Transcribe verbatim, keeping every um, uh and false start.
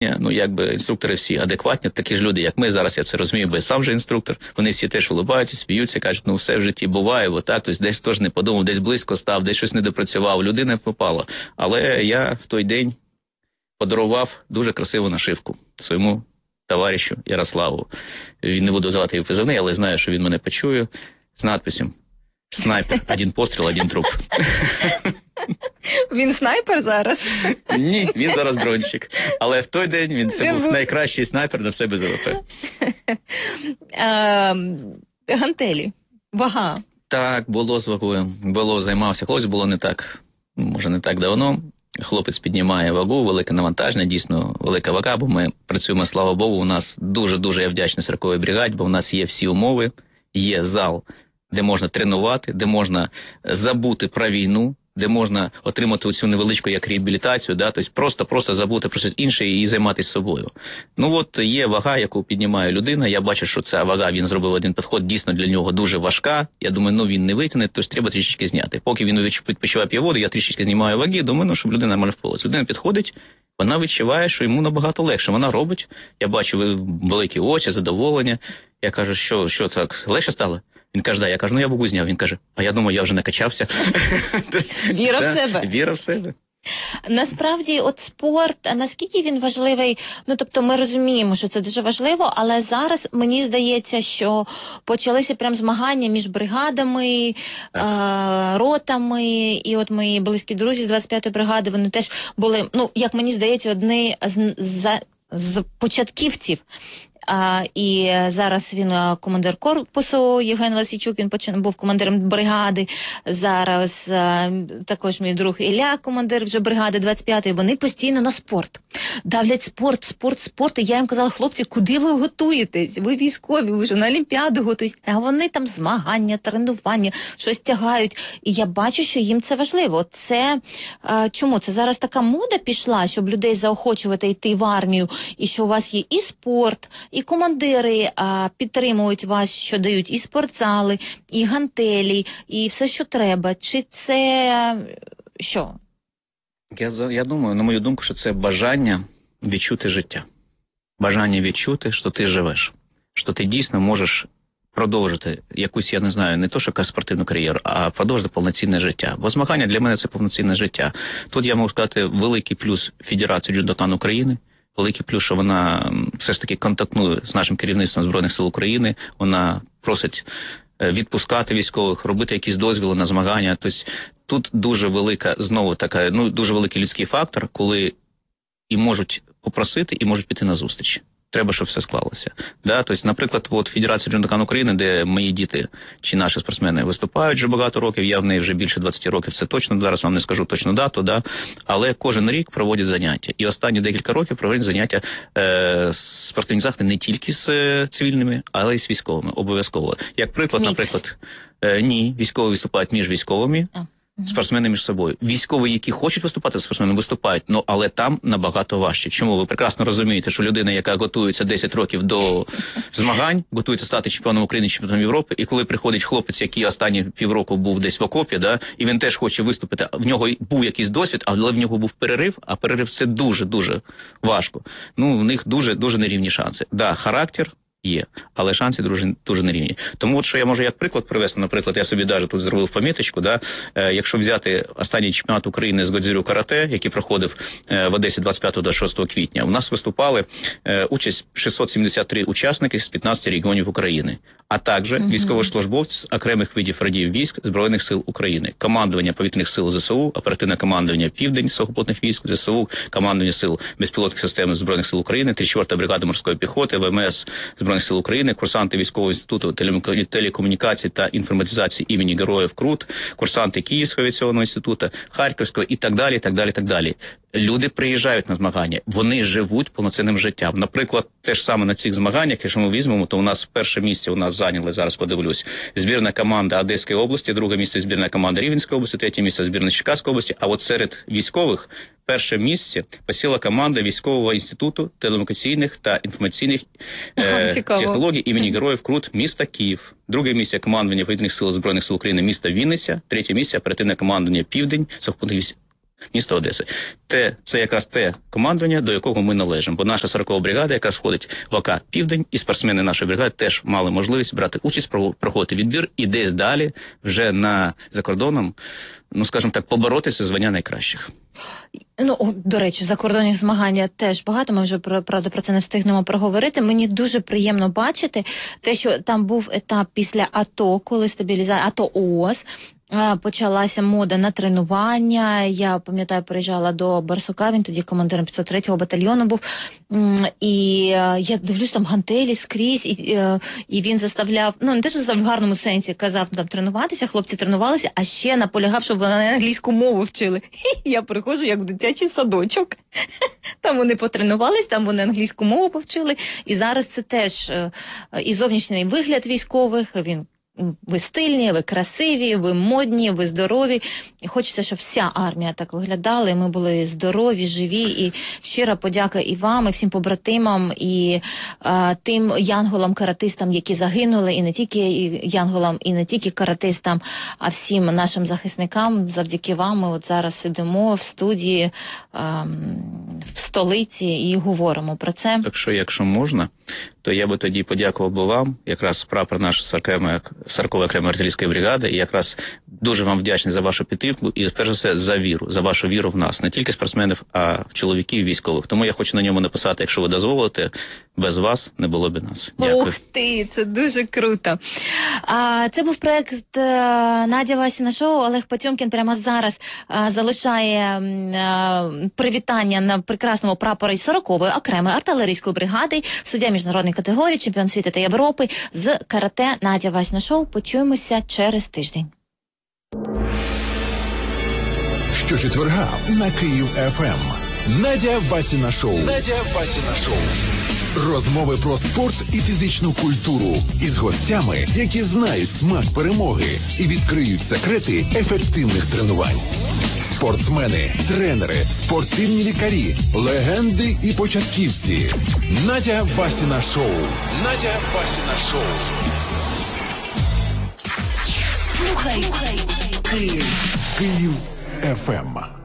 Ну, якби інструктори всі адекватні, такі ж люди, як ми. Зараз я це розумію, бо я сам же інструктор. Вони всі теж улибаються, сміються, кажуть, ну все в житті буває, отак, тобто десь теж не подумав, десь близько став, десь щось не допрацював, людина попала. Але я в той день подарував дуже красиву нашивку своєму товаришу Ярославу. Він не буду звати його позивний, але знаю, що він мене почує, з надписом «Снайпер, один постріл, один труп». Він снайпер зараз? Ні, він зараз дрончик. Але в той день він це був найкращий снайпер на все без ВВП. Гантелі, вага. Так, було з вагою. Було, займався. Хлопець було не так, може не так давно. Хлопець піднімає вагу, велике навантаження, дійсно велика вага, бо ми працюємо, слава Богу, у нас дуже-дуже я вдячний сороковій бригаді, бо у нас є всі умови, є зал, де можна тренувати, де можна забути про війну, де можна отримати оцю невеличку як реабілітацію, да, тобто просто, просто забути про щось інше і займатися собою. Ну от є вага, яку піднімає людина, я бачу, що ця вага, він зробив один підход, дійсно для нього дуже важка, я думаю, ну він не витягне, тож треба трішечки зняти. Поки він відпочиває п'є воду, я трішечки знімаю ваги, думаю, ну, щоб людина нормально впалася. Людина підходить, вона відчуває, що йому набагато легше, вона робить, я бачу великі очі, задоволення, я кажу, що, що так, легше стало? Він каже, да, я кажу, ну я вагу зняв. Він каже, а я думаю, я вже накачався. Віра в себе. Віра в себе. Насправді, от спорт, а наскільки він важливий, ну, тобто ми розуміємо, що це дуже важливо, але зараз мені здається, що почалися прям змагання між бригадами, е, ротами, і от мої близькі друзі з двадцять п'ятої бригади, вони теж були, ну, як мені здається, одні з, з, з початківців. А, і зараз він командир корпусу, Євген Ласійчук, він почин, був командиром бригади, зараз а, також мій друг Ілля, командир вже бригади двадцять п'ятої, вони постійно на спорт. Давлять спорт, спорт, спорт, і я їм казала, хлопці, куди ви готуєтесь? Ви військові, ви вже на Олімпіаду готуєтесь, а вони там змагання, тренування, щось тягають, і я бачу, що їм це важливо. Це, а, чому? Це зараз така мода пішла, щоб людей заохочувати йти в армію, і що у вас є і спорт, і командири а, підтримують вас, що дають і спортзали, і гантелі, і все, що треба. Чи це що? Я, я думаю, на мою думку, що це бажання відчути життя. Бажання відчути, що ти живеш. Що ти дійсно можеш продовжити якусь, я не знаю, не то, що якась спортивну кар'єру, а продовжити повноцінне життя. Бо змагання для мене – це повноцінне життя. Тут я можу сказати великий плюс Федерації Джудокан України, великий плюс, що вона все ж таки контактує з нашим керівництвом Збройних сил України, вона просить відпускати військових, робити якісь дозвіли на змагання. Тобто тут дуже велика, знову така, ну, дуже великий людський фактор, коли і можуть попросити, і можуть піти на зустріч. Треба, щоб все склалося. Да? Тобто, наприклад, от Федерація Джудокан України, де мої діти чи наші спортсмени виступають вже багато років, я в неї вже більше двадцять років, це точно, зараз вам не скажу точну дату, да? Але кожен рік проводять заняття. І останні декілька років проводять заняття е, спортивні заходи не тільки з е, цивільними, але й з військовими, обов'язково. Як приклад, Міць. наприклад, е, ні, військові виступають між військовими, а. спортсмени між собою. Військові, які хочуть виступати з спортсменами, виступають, ну, але там набагато важче. Чому? Ви прекрасно розумієте, що людина, яка готується десять років до змагань, готується стати чемпіоном України, чемпіоном Європи, і коли приходить хлопець, який останні півроку був десь в окопі, да, і він теж хоче виступити, в нього був якийсь досвід, але в нього був перерив, а перерив – це дуже-дуже важко. Ну, в них дуже-дуже нерівні шанси. Да, характер є, але шанси дуже, дуже нерівні. Тому от що я можу як приклад привести, наприклад, я собі навіть тут зробив поміточку, да, е, якщо взяти останній чемпіонат України з Годзюрю карате, який проходив е, в Одесі двадцять п'ятого - двадцять шостого квітня, у нас виступали е, участь шістсот сімдесят три учасники з п'ятнадцяти регіонів України, а також mm-hmm. військовослужбовці з окремих видів родів військ Збройних сил України, командування повітряних сил ЗСУ, оперативне командування Південь сухопутних військ ЗСУ, командування сил безпілотних систем Збройних сил України, тридцять четверта бригада морської піхоти, ВМС Збройних сил України, курсанти Військового інституту телекомунікацій та інформатизації імені Героїв Крут, курсанти Київського авіаційного інституту, Харківського і так далі, так далі, так далі. Люди приїжджають на змагання, вони живуть повноцінним життям. Наприклад, те ж саме на цих змаганнях, якщо ми візьмемо, то у нас перше місце у нас зайняли, зараз подивлюсь, збірна команда Одеської області, друге місце збірна команда Рівненської області, третє місце збірна Черкаської області, а от серед військових перше місце посіла команда Військового інституту телекомунікаційних та інформаційних е, технологій імені Героїв Крут міста Київ. Друге місце командування повітряних сил Збройних сил України міста Вінниця, третє місце оперативне командування Південь сухопутних військ міста Одеси. Те, це якраз те командування, до якого ми належимо. Бо наша сорокова бригада, яка входить в АК «Південь», і спортсмени нашої бригади теж мали можливість брати участь, проходити відбір і десь далі, вже на, за кордоном, ну, скажімо так, поборотися звання найкращих. Ну, до речі, закордонних змагань теж багато, ми вже, правда, про це не встигнемо проговорити. Мені дуже приємно бачити те, що там був етап після АТО, коли стабілізація, АТО ООС, почалася мода на тренування. Я пам'ятаю, приїжджала до Барсука, він тоді командиром п'ятсот третього батальйону був. І я дивлюсь, там гантелі скрізь, і, і він заставляв, ну не те, що заставляв в гарному сенсі, казав там тренуватися, хлопці тренувалися, а ще наполягав, щоб вони англійську мову вчили. Я приходжу як в дитячий садочок. Там вони потренувались, там вони англійську мову повчили. І зараз це теж і зовнішній вигляд військових, він ви стильні, ви красиві, ви модні, ви здорові. І хочеться, щоб вся армія так виглядала, і ми були здорові, живі. І щира подяка і вам, і всім побратимам, і а, тим янголам-каратистам, які загинули, і не тільки янголам, і не тільки каратистам, а всім нашим захисникам. Завдяки вам ми от зараз сидимо в студії а, в столиці і говоримо про це. Так що, якщо можна, то я би тоді подякував би вам, якраз прапор нашої сорокової окремої артилерійської бригади, і якраз дуже вам вдячний за вашу підтримку і, перш за все, за віру, за вашу віру в нас, не тільки спортсменів, а в чоловіків, військових. Тому я хочу на ньому написати, якщо ви дозволите, без вас не було б нас. Дякую. Ух ти, це дуже круто. А, це був проект а, Надя Васіна шоу. Олег Потьомкін прямо зараз а, залишає а, привітання на прекрасному прапорі сорокової окремої артилерійської бригади, суддя міжнародної категорії, чемпіон світу та Європи з карате Надя Васіна шоу. Почуємося через тиждень. Щочетверга на Київ еф ем. Надя Васіна шоу. Надя Васіна шоу. Розмови про спорт і фізичну культуру із гостями, які знають смак перемоги і відкриють секрети ефективних тренувань. Спортсмени, тренери, спортивні лікарі, легенди і початківці. Надя Васіна шоу. Надя Васіна шоу. Слухай, Київ, Київ еф ем.